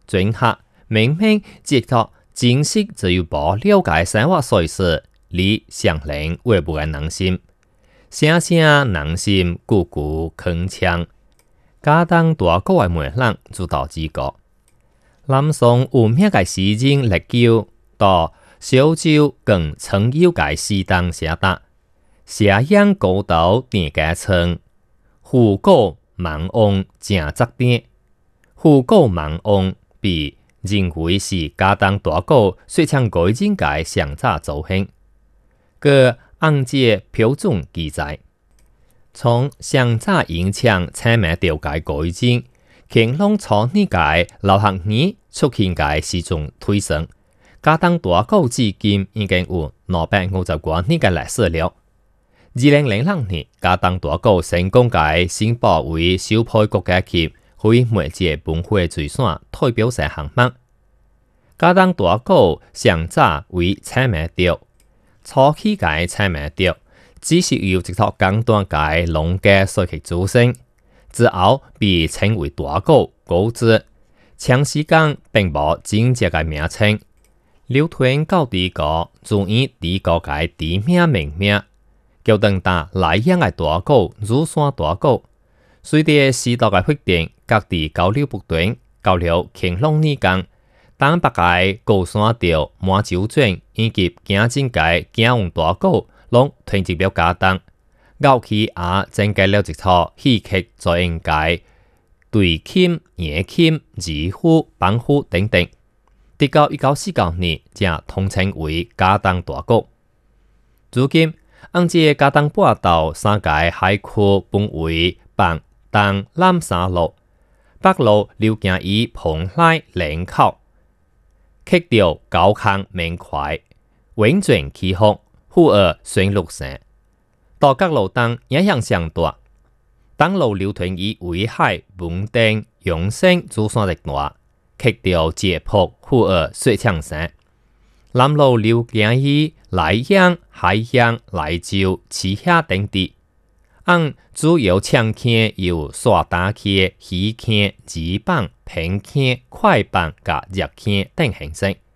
专客明明接触真实只有无了解生活所事，你上人会不会人心？声声人心句句铿锵。家当大国的媒人主导之国，南宋有名嘅诗人历九到小舟更曾有嘅诗当写答，斜阳高头点家村，虎狗忙翁正则点。虎狗忙翁被认为是家当大国说唱改进嘅上早造型，个按照标准记载。从上早影响青苗调解改进，乾隆初年嘅流行语出现嘅时种推升，家当大国至今已经有250多年嘅历史了。2006年，家当大国成功嘅申报为受配国家级非物质文化遗产代表性项目。家当大国上早为青苗调，初期嘅青苗调只是由一套简单嘅农家所去组成，之后被称为大国国字，长时间并无真正嘅名称，流传到帝国，就以帝国嘅地名命名，叫当打内洋嘅大国乳山大国。随着时代嘅发展，各地交流不断，到了乾隆年间，东北嘅高山调、满洲庄以及行进嘅景王大国，拢囤积了家当，后期也增加了一套戏剧作演界、对琴、野琴、二胡、板胡等等。直到1949年，才统称为家当大国。如今，按照家当半岛三界海区分为北、东、南三路，北路流经于蓬莱、林口，溪调高亢明快，婉转起伏。忽而旋律声，到各路东影响上大。东路流传于威海、文登、阳升、珠山一带，溪调节坡，忽而说唱声。南路流经于莱阳、海洋、莱州、旗下等地，按主要唱腔有刷打腔、喜腔、二棒、平腔、快棒、甲热腔等形式。